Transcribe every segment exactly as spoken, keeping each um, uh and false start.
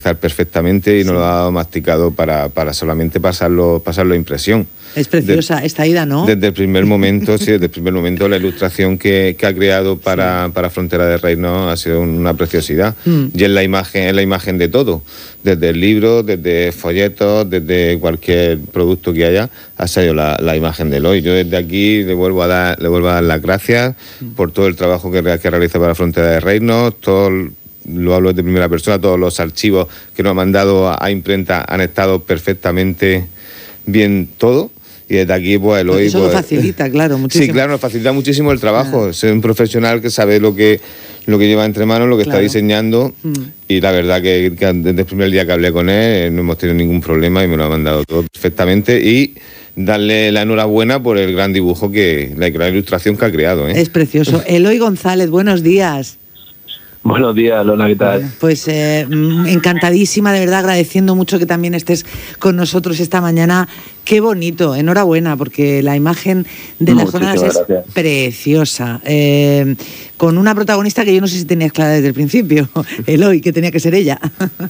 perfectamente y sí. nos lo ha dado masticado para, para solamente pasarlo, pasarlo a impresión. Es preciosa de, esta ida, ¿no? Desde el primer momento, sí, desde el primer momento la ilustración que, que ha creado para, sí. para Frontera de Reino ha sido una preciosidad. Mm. Y es la imagen, es la imagen de todo, desde el libro, desde folletos, desde cualquier producto que haya, ha salido la, la imagen de Eloy. Yo desde aquí le vuelvo a dar, le vuelvo a dar las gracias mm. por todo el trabajo que, que realiza para Frontera de Reino, todo el, lo hablo de primera persona, todos los archivos que nos han mandado a, a imprenta han estado perfectamente bien todo. Y desde aquí, pues, Eloy... Eso pues, lo facilita, claro, muchísimo. Sí, claro, nos facilita muchísimo el trabajo. Claro. Ser un profesional que sabe lo que, lo que lleva entre manos, lo que claro. está diseñando. Mm. Y la verdad que, que desde el primer día que hablé con él no hemos tenido ningún problema y me lo ha mandado todo perfectamente. Y darle la enhorabuena por el gran dibujo, que la gran ilustración que ha creado, ¿eh? Es precioso. Eloy González, buenos días. Buenos días, Lola, ¿qué tal? Pues eh, encantadísima, de verdad, agradeciendo mucho que también estés con nosotros esta mañana. Qué bonito, enhorabuena, porque la imagen de las jornadas es gracias. Preciosa. Eh, con una protagonista que yo no sé si tenías clara desde el principio, Eloy, que tenía que ser ella.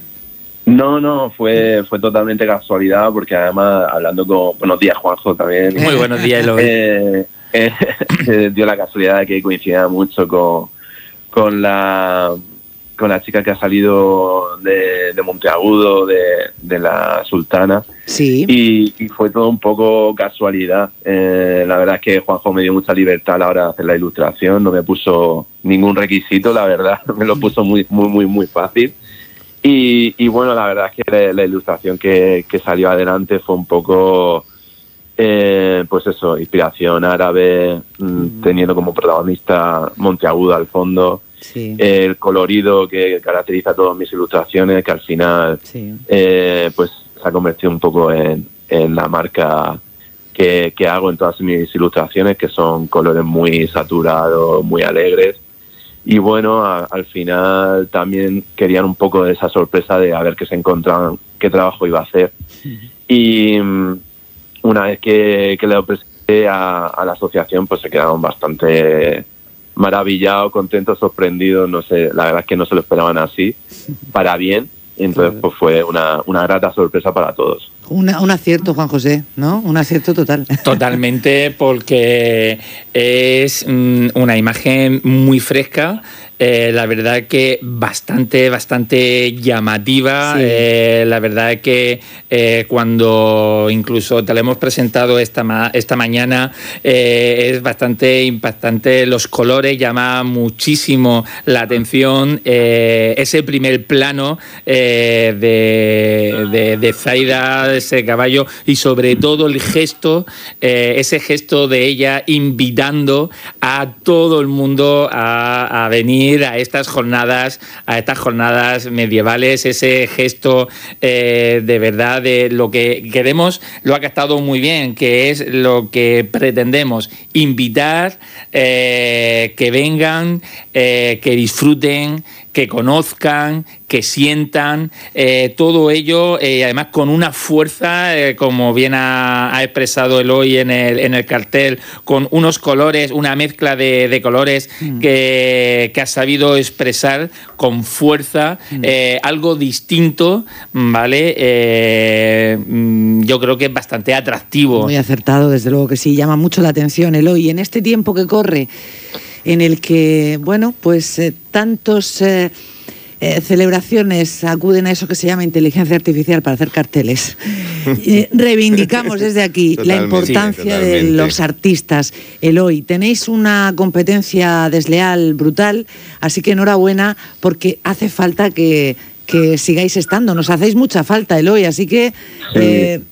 No, no, fue fue totalmente casualidad, porque además, hablando con... Buenos días, Juanjo, también. Muy buenos días, Eloy. Eh, eh, dio la casualidad de que coincidía mucho con... con la con la chica que ha salido de, de Monteagudo, de, de la Sultana. Sí. Y, y fue todo un poco casualidad. Eh, la verdad es que Juanjo me dio mucha libertad a la hora de hacer la ilustración, no me puso ningún requisito, la verdad, me lo puso muy, muy, muy, muy fácil. Y, y bueno, la verdad es que la, la ilustración que, que salió adelante fue un poco... Eh, pues eso, inspiración árabe, mm. teniendo como protagonista Monteagudo al fondo, sí. eh, el colorido que caracteriza todas mis ilustraciones, que al final sí. eh, pues se ha convertido un poco en, en la marca que, que hago en todas mis ilustraciones, que son colores muy saturados, muy alegres. Y bueno, a, al final también querían un poco de esa sorpresa de a ver qué se encontraban, qué trabajo iba a hacer. Sí. Y una vez que, que le presenté a, a la asociación, pues se quedaron bastante maravillados, contentos, sorprendidos. No sé, la verdad es que no se lo esperaban así, para bien. Entonces, pues fue una, una grata sorpresa para todos. Una, un acierto, Juan José, ¿no? Un acierto total. Totalmente, porque es mm, una imagen muy fresca. Eh, la verdad que bastante, bastante llamativa. Sí. Eh, la verdad que eh, cuando incluso te la hemos presentado esta, ma- esta mañana, eh, es bastante impactante. Los colores llaman muchísimo la atención. Eh, ese primer plano eh, de, de, de Zaida, ese caballo, y sobre todo el gesto, eh, ese gesto de ella invitando a todo el mundo a, a venir a estas jornadas, a estas jornadas medievales, ese gesto eh, de verdad de lo que queremos, lo ha captado muy bien, que es lo que pretendemos, invitar, eh, que vengan, eh, que disfruten, que conozcan, que sientan, eh, todo ello, eh, además con una fuerza, eh, como bien ha, ha expresado Eloy en el, en el cartel, con unos colores, una mezcla de, de colores mm. que, que ha sabido expresar con fuerza, mm. eh, algo distinto, ¿vale? Eh, yo creo que es bastante atractivo. Muy acertado, desde luego que sí, llama mucho la atención, Eloy. Y en este tiempo que corre, en el que, bueno, pues eh, tantos eh, eh, celebraciones acuden a eso que se llama inteligencia artificial para hacer carteles. Eh, reivindicamos desde aquí la importancia sí, de los artistas. Eloy, tenéis una competencia desleal brutal, así que enhorabuena, porque hace falta que, que sigáis estando. Nos hacéis mucha falta, Eloy, así que... Eh...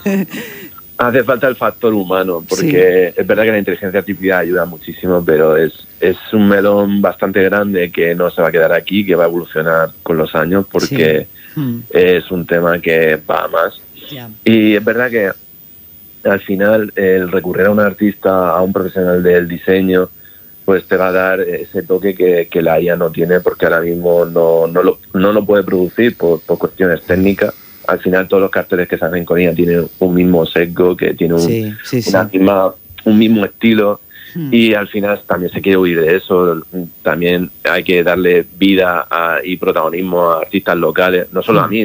Hace falta el factor humano, porque sí. es verdad que la inteligencia artificial ayuda muchísimo, pero es, es un melón bastante grande que no se va a quedar aquí, que va a evolucionar con los años, porque sí. mm. es un tema que va a más. Yeah. Y es verdad que al final el recurrir a un artista, a un profesional del diseño, pues te va a dar ese toque que, que la I A no tiene, porque ahora mismo no, no, lo, no lo puede producir por, por cuestiones técnicas. Al final todos los carteles que salen con ella tienen un mismo sesgo, que tiene un, sí, sí, sí. Una misma, un mismo estilo, Mm. Y al final también se quiere huir de eso, también hay que darle vida a, y protagonismo a artistas locales, no solo mm. a mí,